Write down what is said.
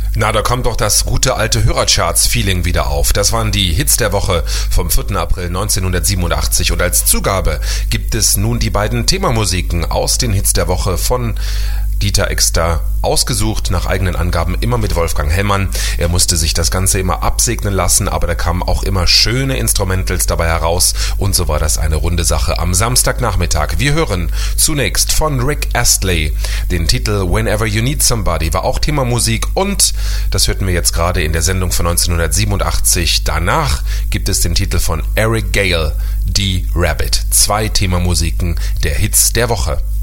Na, da kommt doch das gute alte Hörercharts-Feeling wieder auf. Das waren die Hits der Woche vom 4. April 1987. Und als Zugabe gibt es nun die beiden Themamusiken aus den Hits der Woche von Dieter Exter, ausgesucht nach eigenen Angaben immer mit Wolfgang Hellmann. Er musste sich das Ganze immer absegnen lassen, aber da kamen auch immer schöne Instrumentals dabei heraus und so war das eine runde Sache am Samstagnachmittag. Wir hören zunächst von Rick Astley den Titel Whenever You Need Somebody, war auch Themamusik und das hörten wir jetzt gerade in der Sendung von 1987. Danach gibt es den Titel von Eric Gale, Die Rabbit. 2 Themamusiken der Hits der Woche.